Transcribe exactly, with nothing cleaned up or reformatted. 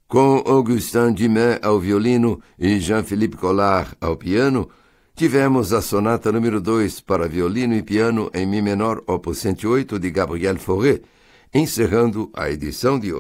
Com Augustin Dumay ao violino e Jean-Philippe Collard ao piano, tivemos a sonata número dois para violino e piano em Mi menor, opus cento e oito, de Gabriel Fauré, encerrando a edição de hoje.